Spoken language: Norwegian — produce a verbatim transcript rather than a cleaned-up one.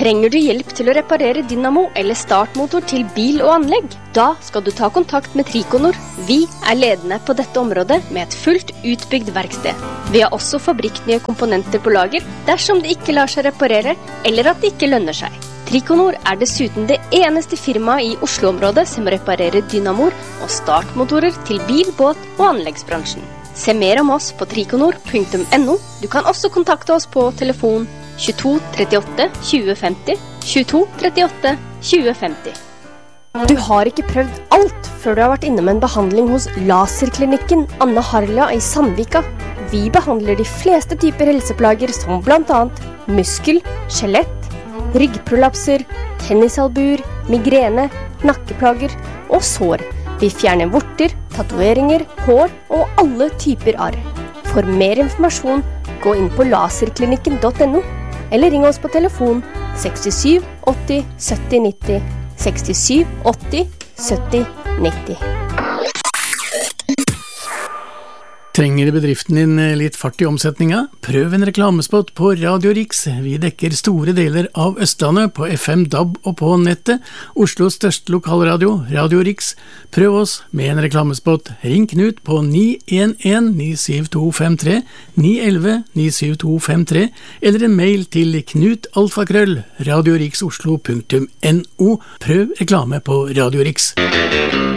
Trenger du hjelp til å reparere dynamo eller startmotor til bil og anlegg? Da skal du ta kontakt med Trikonor. Vi er ledende på dette området med et fullt utbygd verksted. Vi har også fabrikknye komponenter på lager dersom det ikke lar seg reparere eller at det ikke lønner seg. Trikonor er dessuten det eneste firmaet i Oslo-området som reparerer dynamoer og startmotorer til bil, båt og anleggsbransjen. Se mer om oss på trikonor punktum no. Du kan også kontakte oss på telefon tjueto trettiåtte tjue femti, tjueto trettiåtte tjue femti. Du har ikke prøvd alt før du har vært innom en behandling hos Laserklinikken Anne Harla i Sandvika. Vi behandler de fleste typer helseplager som blant annet muskel, skjelett, ryggprolapser, tennisalbuer, migrene, nakkeplager og sår. Vi fjerner vorter, tatoveringer, hår og alle typer arr. For mer informasjon, gå inn på laserklinikken punktum no eller ring oss på telefon sekstisju åtti sytti nitti, sekstisju åtti sytti nitti. Trenger bedriften din litt fart i omsetninga? Prøv en reklamespot på Radio Rix. Vi dekker store deler av Østlandet på F M, D A B og på nettet. Oslos største lokalradio, Radio Rix. Prøv oss med en reklamespot. Ring Knut på ni en en ni syv to fem tre, ni en en ni syv to fem tre, eller en mail til knutalfakrøll radiorixoslo punktum no. Prøv reklame på Radio Rix.